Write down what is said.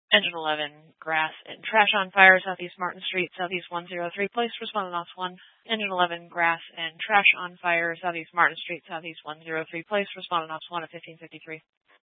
Engine 11, grass and trash on fire, Southeast Martin Street, Southeast 103 Place, responding off 1. Engine 11, grass and trash on fire, Southeast Martin Street, Southeast 103 Place, responding off 1 at 1553.